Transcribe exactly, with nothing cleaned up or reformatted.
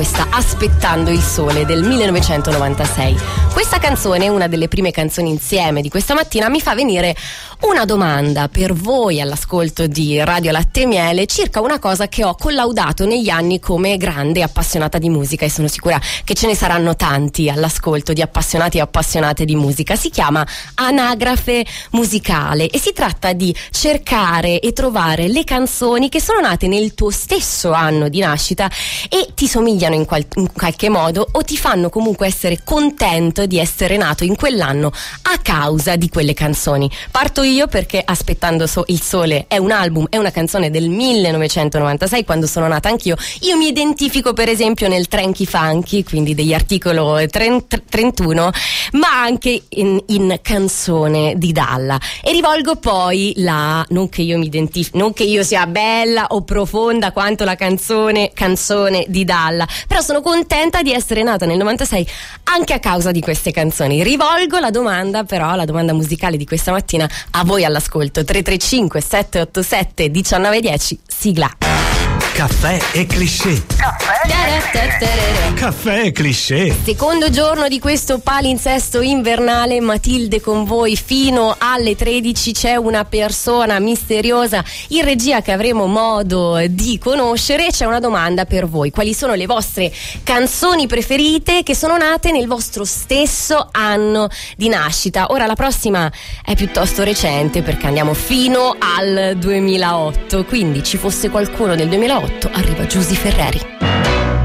questa Aspettando il sole del millenovecentonovantasei. Questa canzone, una delle prime canzoni insieme di questa mattina, mi fa venire una domanda per voi all'ascolto di Radio Latte e Miele circa una cosa che ho collaudato negli anni come grande appassionata di musica, e sono sicura che ce ne saranno tanti all'ascolto di appassionati e appassionate di musica. Si chiama anagrafe musicale e si tratta di cercare e trovare le canzoni che sono nate nel tuo stesso anno di nascita e ti somigliano in, qual- in qualche modo, o ti fanno comunque essere contento di essere nato in quell'anno a causa di quelle canzoni. Parto io perché Aspettando so- il sole è un album, è una canzone del millenovecentonovantasei, quando sono nata anch'io. Io mi identifico per esempio nel Tranchi Funky, quindi degli articolo trentuno, ma anche in, in Canzone di Dalla, e rivolgo poi la, non che io mi identifico, non che io sia bella o profonda quanto la canzone canzone di Dalla, però sono contenta di essere nata nel novantasei anche a causa di queste canzoni. Rivolgo la domanda, però la domanda musicale di questa mattina a voi all'ascolto. Tre tre cinque sette otto sette uno nove uno zero, sigla. Caffè e cliché. Caffè. Caffè e cliché. Secondo giorno di questo palinsesto invernale, Matilde con voi fino alle tredici. C'è una persona misteriosa in regia che avremo modo di conoscere. C'è una domanda per voi: quali sono le vostre canzoni preferite che sono nate nel vostro stesso anno di nascita? Ora la prossima è piuttosto recente perché andiamo fino al duemilaotto, quindi ci fosse qualcuno del duemilaotto, arriva Giusy Ferreri.